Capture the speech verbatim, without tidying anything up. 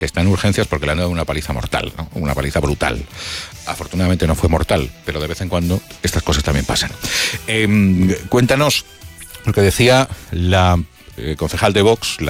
que está en urgencias porque le han dado una paliza mortal, ¿no? Una paliza brutal. Afortunadamente no fue mortal, pero de vez en cuando estas cosas también pasan. Eh, cuéntanos lo que decía la eh, concejal de Vox, la